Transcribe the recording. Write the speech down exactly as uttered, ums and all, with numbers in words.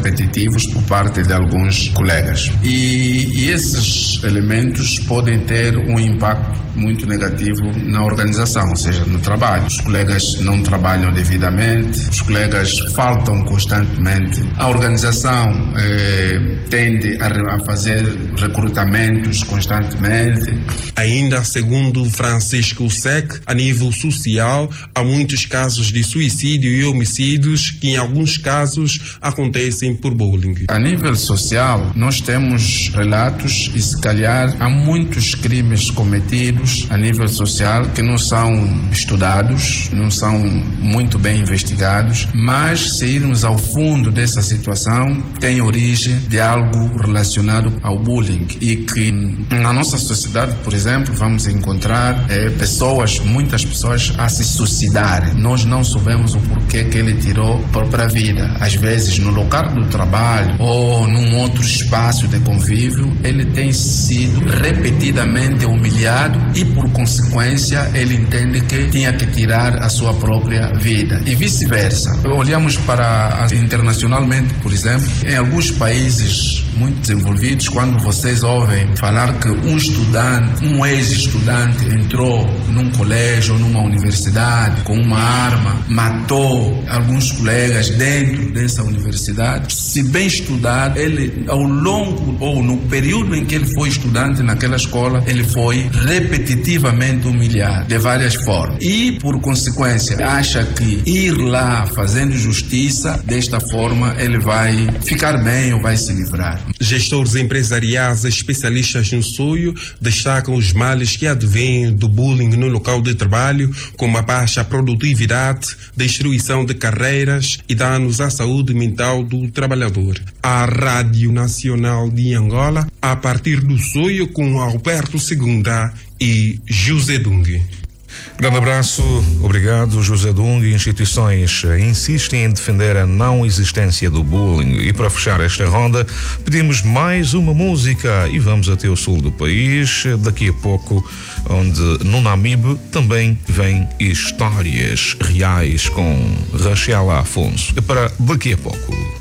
repetitivos por parte de alguns colegas. E, e esses elementos podem ter um impacto muito negativo na organização, ou seja, no trabalho. Os colegas não trabalham devidamente, os colegas faltam constantemente. A organização eh, tende a, a fazer recrutamentos constantemente. Ainda segundo Francisco Sec, a nível social, há muitos casos de suicídio e homicídios que em alguns casos acontecem por bullying. A nível social, nós temos relatos e se calhar há muitos crimes cometidos a nível social que não são estudados, não são muito bem investigados, mas se irmos ao fundo dessa situação, tem origem de algo relacionado ao bullying e que na nossa sociedade, por exemplo, vamos encontrar é, pessoas, muitas pessoas a se suicidarem. Nós não sabemos o porquê que ele tirou a própria vida. Às vezes no local do trabalho ou num outro espaço de convívio, ele tem sido repetidamente humilhado e por consequência ele entende que tinha que tirar a sua própria vida e vice-versa. Olhamos para internacionalmente, por exemplo, em alguns países muito desenvolvidos, quando vocês ouvem falar que um estudante, um ex-estudante entrou num colégio ou numa universidade com uma arma, matou alguns colegas dentro dessa universidade, se bem estudado, ele ao longo ou no período em que ele foi estudante naquela escola, ele foi repetitivamente humilhado de várias formas e por consequência acha que ir lá fazendo justiça desta forma ele vai ficar bem ou vai se livrar. Gestores empresariais especialistas no sonho destacam os males que advêm do bullying no local de trabalho, como a baixa produtividade, destruição de carreiras e danos à saúde mental do trabalhador. A Rádio Nacional de Angola, a partir do sonho com Alberto Segunda e José Dung. Grande abraço, obrigado José Dung. Instituições insistem em defender a não existência do bullying e para fechar esta ronda pedimos mais uma música e vamos até o sul do país, daqui a pouco, onde no Namibe também vem histórias reais com Rachela Afonso. Para daqui a pouco.